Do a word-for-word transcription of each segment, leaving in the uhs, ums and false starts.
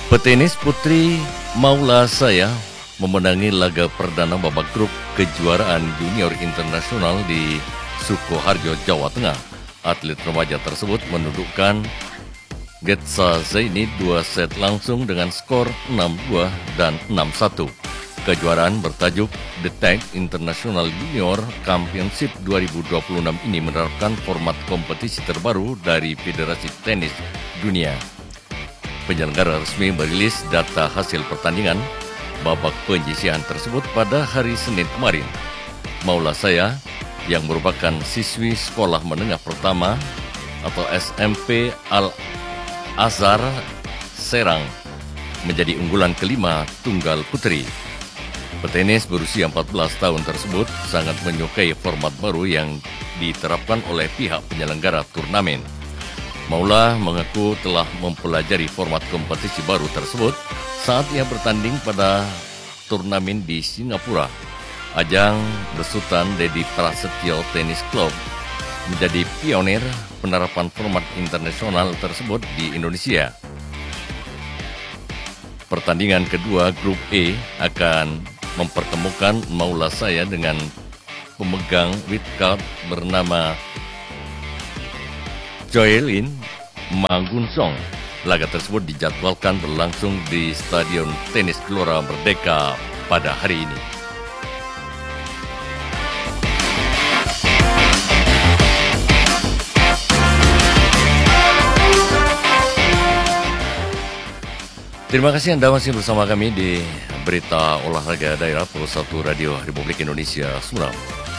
Petenis putri Maula Saya memenangi laga perdana babak grup kejuaraan junior internasional di Sukoharjo, Jawa Tengah. Atlet remaja tersebut mendudukkan Getsa Zaini dua set langsung dengan skor enam dua dan enam satu. Kejuaraan bertajuk The Tag International Junior Championship dua ribu dua puluh enam ini menerapkan format kompetisi terbaru dari Federasi Tenis Dunia. Penyelenggara resmi merilis data hasil pertandingan babak penyisihan tersebut pada hari Senin kemarin. Maula Saya yang merupakan siswi sekolah menengah pertama atau S M P Al-Azhar Serang menjadi unggulan kelima tunggal putri. Petenis berusia empat belas tahun tersebut sangat menyukai format baru yang diterapkan oleh pihak penyelenggara turnamen. Maula mengaku telah mempelajari format kompetisi baru tersebut saat ia bertanding pada turnamen di Singapura. Ajang besutan Dedi Prasetyo Tennis Club menjadi pionir penerapan format internasional tersebut di Indonesia. Pertandingan kedua grup E akan mempertemukan Maula Saya dengan pemegang wildcard bernama Joelin Mangunsong. Laga tersebut dijadwalkan berlangsung di Stadion Tenis Gelora Merdeka pada hari ini. Terima kasih Anda masih bersama kami di Berita Olahraga Daerah Pukul satu Radio Republik Indonesia Suram.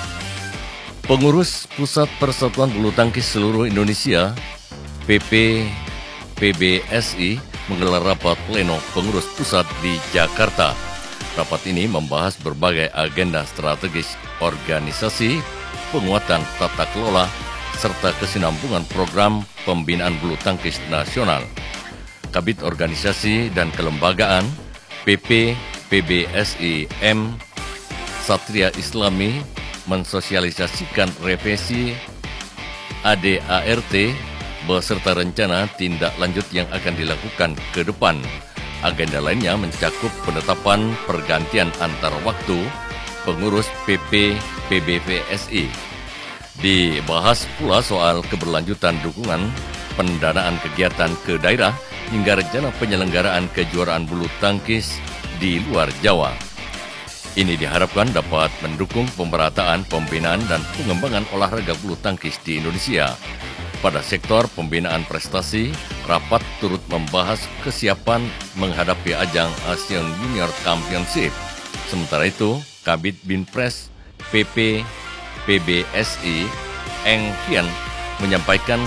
Pengurus Pusat Persatuan Bulu Tangkis Seluruh Indonesia P P P B S I menggelar rapat pleno pengurus pusat di Jakarta. Rapat ini membahas berbagai agenda strategis organisasi, penguatan tata kelola, serta kesinambungan program pembinaan bulu tangkis nasional. Kabid Organisasi dan Kelembagaan P P P B S I M Satria Islami mensosialisasikan revisi A D A R T beserta rencana tindak lanjut yang akan dilakukan ke depan. Agenda lainnya mencakup penetapan pergantian antar waktu pengurus P P P B V S I. Dibahas pula soal keberlanjutan dukungan pendanaan kegiatan ke daerah hingga rencana penyelenggaraan kejuaraan bulu tangkis di luar Jawa. Ini diharapkan dapat mendukung pemerataan, pembinaan, dan pengembangan olahraga bulu tangkis di Indonesia. Pada sektor pembinaan prestasi, rapat turut membahas kesiapan menghadapi ajang Asian Junior Championship. Sementara itu, Kabid Binpres P P P B S I Eng Hian menyampaikan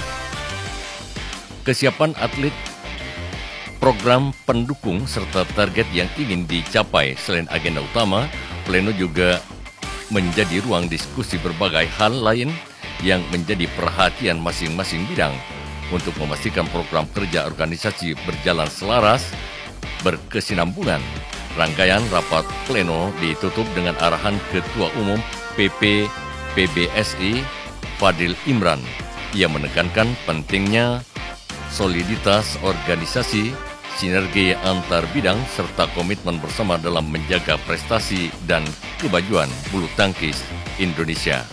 kesiapan atlet, program pendukung, serta target yang ingin dicapai. Selain agenda utama, pleno juga menjadi ruang diskusi berbagai hal lain yang menjadi perhatian masing-masing bidang untuk memastikan program kerja organisasi berjalan selaras, berkesinambungan. Rangkaian rapat pleno ditutup dengan arahan Ketua Umum P P P B S I Fadil Imran. Ia menekankan pentingnya soliditas organisasi, sinergi antar bidang, serta komitmen bersama dalam menjaga prestasi dan kemajuan bulu tangkis Indonesia.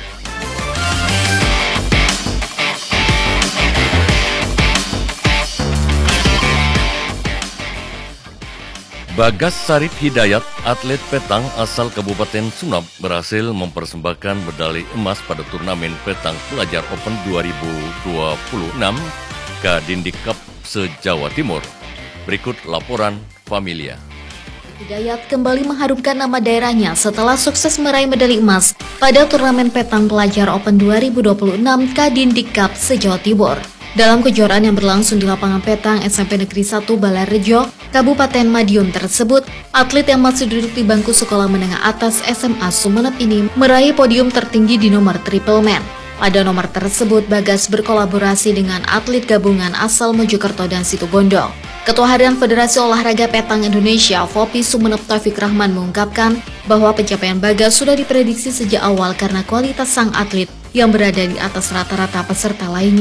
Bagas Sarip Hidayat, atlet petang asal Kabupaten Sunab, berhasil mempersembahkan medali emas pada turnamen petang pelajar Open dua ribu dua puluh enam Kadindik Cup se-Jawa Timur. Berikut laporan Familia. Hidayat kembali mengharumkan nama daerahnya setelah sukses meraih medali emas pada turnamen petang pelajar Open dua ribu dua puluh enam Kadindik Cup se-Jawa Timur. Dalam kejuaraan yang berlangsung di lapangan petang S M P Negeri satu Balarejo, Kabupaten Madiun tersebut, atlet yang masih duduk di bangku sekolah menengah atas S M A Sumeneb ini meraih podium tertinggi di nomor triple man. Pada nomor tersebut, Bagas berkolaborasi dengan atlet gabungan asal Mojokerto dan Situbondo. Ketua Harian Federasi Olahraga Petang Indonesia, Fopi Sumeneb Taufik Rahman, mengungkapkan bahwa pencapaian Bagas sudah diprediksi sejak awal karena kualitas sang atlet yang berada di atas rata-rata peserta lainnya.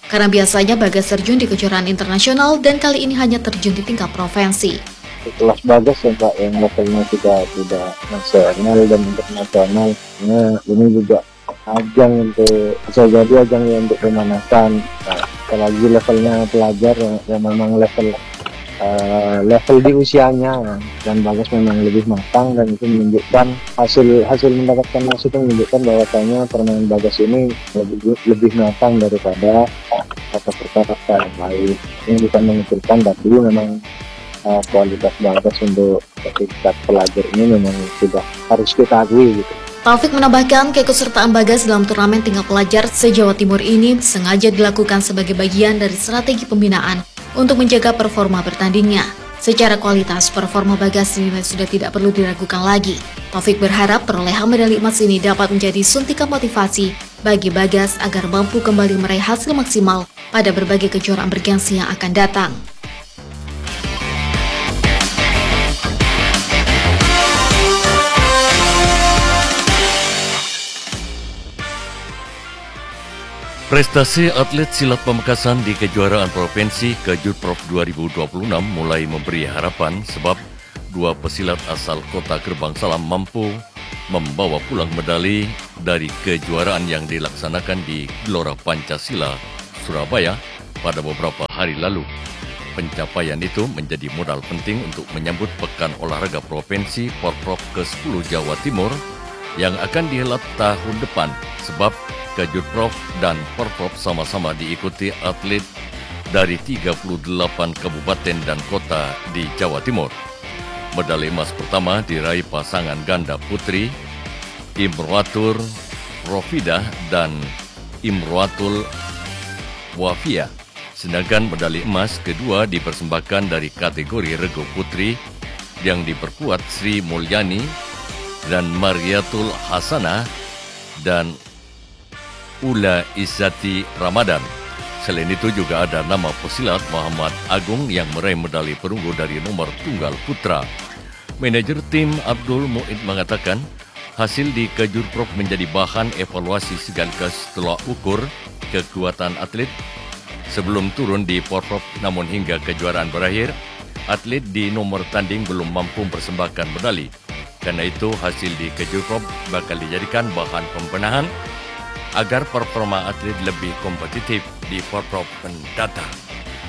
Karena biasanya Bagas terjun di kejuaraan internasional dan kali ini hanya terjun di tingkat provinsi. Kelas Bagas ya Pak, yang levelnya sudah tidak nasional dan internasional. Nah, ini juga ajang untuk, bisa jadi ajang untuk pemanasan. Nah, apalagi levelnya pelajar yang, yang memang level uh, level di usianya, dan Bagas memang lebih matang, dan itu menunjukkan hasil hasil mendapatkan mas itu menunjukkan bahwasanya permainan Bagas ini lebih lebih matang daripada kata-kata yang lain. Ini bukan mengecilkan, tapi memang uh, kualitas Bagas untuk tingkat pelajar ini memang sudah harus kita akui gitu. Taufik menambahkan keikutsertaan Bagas dalam turnamen tingkat pelajar se-Jawa Timur ini sengaja dilakukan sebagai bagian dari strategi pembinaan untuk menjaga performa bertandingnya. Secara kualitas, performa Bagas dinilai sudah tidak perlu diragukan lagi. Taufik berharap perolehan medali emas ini dapat menjadi suntikan motivasi bagi Bagas agar mampu kembali meraih hasil maksimal pada berbagai kejuaraan bergengsi yang akan datang. Prestasi atlet silat pamekasan di kejuaraan provinsi Kejutprov dua ribu dua puluh enam mulai memberi harapan sebab dua pesilat asal kota Gerbang Salam mampu membawa pulang medali dari kejuaraan yang dilaksanakan di Gelora Pancasila, Surabaya pada beberapa hari lalu. Pencapaian itu menjadi modal penting untuk menyambut Pekan Olahraga Provinsi Porprov ke sepuluh Jawa Timur yang akan dihelat tahun depan, sebab Kejutprov dan Porprov sama-sama diikuti atlet dari tiga puluh delapan kabupaten dan kota di Jawa Timur. Medali emas pertama diraih pasangan ganda putri Imroatur Rofidah dan Imroatul Wafia. Sedangkan medali emas kedua dipersembahkan dari kategori regu putri yang diperkuat Sri Mulyani dan Mariatul Hasanah dan Ula Izzati Ramadan. Selain itu juga ada nama pesilat Muhammad Agung yang meraih medali perunggu dari nomor tunggal putra. Manajer tim Abdul Mu'id mengatakan hasil di Kejutprov menjadi bahan evaluasi sekaligus tolak ukur kekuatan atlet sebelum turun di Porprov, namun hingga kejuaraan berakhir, atlet di nomor tanding belum mampu mempersembahkan medali. Karena itu hasil di Kejutprov bakal dijadikan bahan pembenahan agar performa atlet lebih kompetitif di Porprov mendatang.